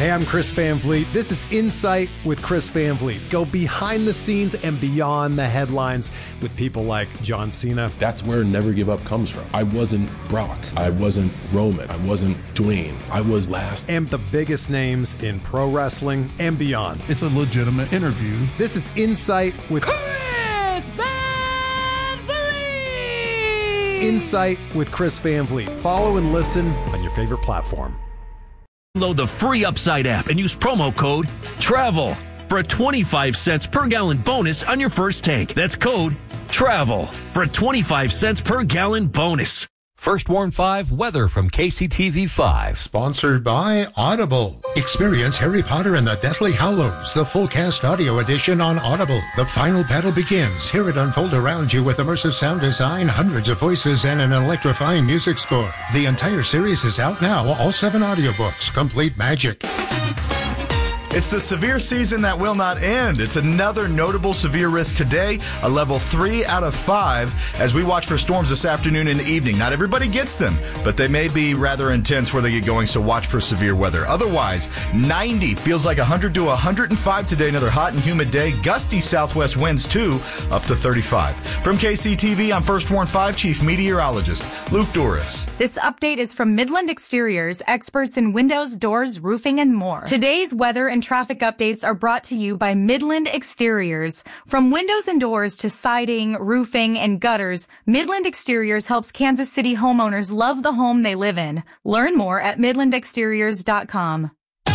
Hey, I'm Chris Van Vliet. This is Insight with Chris Van Vliet. Go behind the scenes and beyond the headlines with people like John Cena. That's where Never Give Up comes from. I wasn't Brock. I wasn't Roman. I wasn't Dwayne. I was last. And the biggest names in pro wrestling and beyond. It's a legitimate interview. This is Insight with Chris Van Vliet. Insight with Chris Van Vliet. Follow and listen on your favorite platform. Download the free Upside app and use promo code TRAVEL for a 25 cents per gallon bonus on your first tank. That's code TRAVEL for a 25 cents per gallon bonus. First Warn 5 weather from KCTV 5. Sponsored by Audible. Experience Harry Potter and the Deathly Hallows, the full cast audio edition on Audible. The final battle begins. Hear it unfold around you with immersive sound design, hundreds of voices, and an electrifying music score. The entire series is out now. All 7 audiobooks. Complete magic. It's the severe season that will not end. It's another notable severe risk today, a level 3 out of 5, as we watch for storms this afternoon and evening. Not everybody gets them, but they may be rather intense where they get going, so watch for severe weather. Otherwise, 90 feels like 100 to 105 today. Another hot and humid day. Gusty southwest winds, too, up to 35. From KCTV, I'm First Warn 5 Chief Meteorologist Luke Doris. This update is from Midland Exteriors, experts in windows, doors, roofing, and more. Today's weather and traffic updates are brought to you by Midland Exteriors. From windows and doors to siding, roofing, and gutters, Midland Exteriors helps Kansas City homeowners love the home they live in. Learn more at midlandexteriors.com.